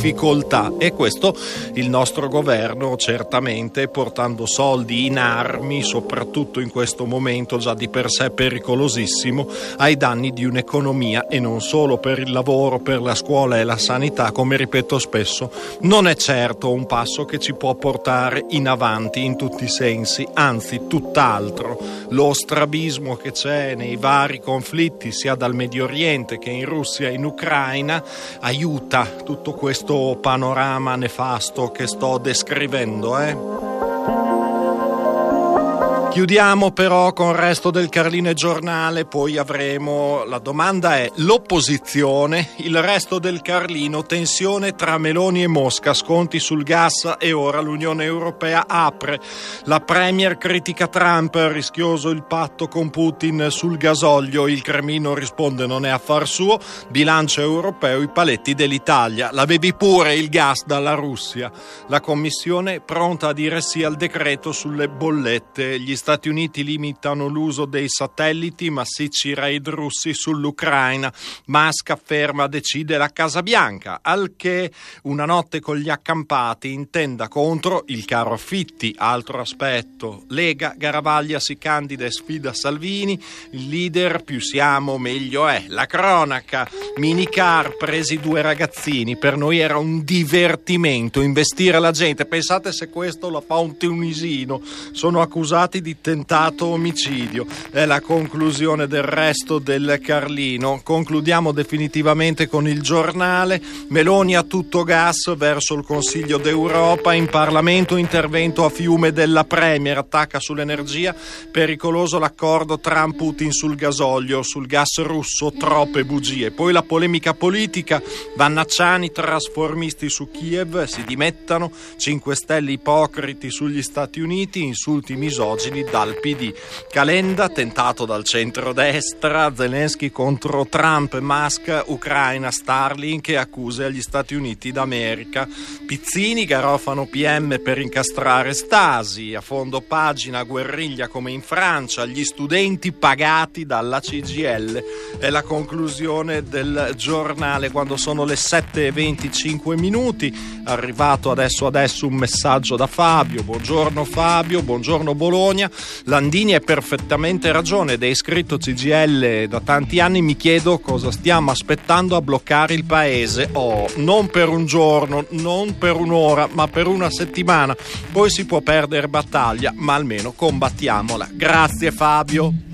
difficoltà, e questo il nostro governo certamente, portando soldi in armi, soprattutto in questo momento già di per sé pericolosissimo, ai danni di un'economia, e non solo per il lavoro, per la scuola e la sanità, come ripeto spesso, non è certo un passo che ci può portare in avanti in tutti i sensi, anzi tutt'altro. Lo strabismo che c'è nei vari conflitti, sia dal Medio Oriente che in Russia e in Ucraina, aiuta tutto questo panorama nefasto che sto descrivendo, Chiudiamo però con il resto del Carlino Giornale, poi avremo, la domanda è l'opposizione, il resto del Carlino, tensione tra Meloni e Mosca, sconti sul gas e ora l'Unione Europea apre. La Premier critica Trump, rischioso il patto con Putin sul gasolio, il Cremlino risponde non è affar suo, bilancio europeo, i paletti dell'Italia, l'avevi pure il gas dalla Russia. La Commissione pronta a dire sì al decreto sulle bollette, gli Stati Uniti limitano l'uso dei satelliti, massicci raid russi sull'Ucraina. Musk afferma decide la Casa Bianca, al che una notte con gli accampati intenda contro il caro affitti. Altro aspetto, Lega, Garavaglia si candida e sfida Salvini, il leader più siamo meglio è. La cronaca, minicar, presi 2 ragazzini, per noi era un divertimento investire la gente, pensate se questo la fa un tunisino, sono accusati di tentato omicidio. È la conclusione del resto del Carlino. Concludiamo definitivamente con il Giornale. Meloni a tutto gas verso il Consiglio d'Europa, in Parlamento intervento a fiume della Premier, attacca sull'energia, pericoloso l'accordo Trump-Putin sul gasolio, sul gas russo troppe bugie. Poi la polemica politica, Vannacciani, trasformisti su Kiev, si dimettano, 5 Stelle ipocriti sugli Stati Uniti, insulti misogini dal PD. Calenda tentato dal centrodestra, Zelensky contro Trump, Musk, Ucraina, Starlink e accuse agli Stati Uniti d'America. Pizzini, garofano PM per incastrare Stasi, a fondo pagina guerriglia come in Francia, gli studenti pagati dalla CGIL. È la conclusione del Giornale quando sono le 7:25 minuti. Arrivato adesso un messaggio da Fabio. Buongiorno Fabio, buongiorno Bologna. Landini ha perfettamente ragione ed è iscritto CGIL da tanti anni. Mi chiedo cosa stiamo aspettando a bloccare il paese. Non per un giorno, non per un'ora, ma per una settimana. Poi si può perdere battaglia, ma almeno combattiamola. Grazie Fabio.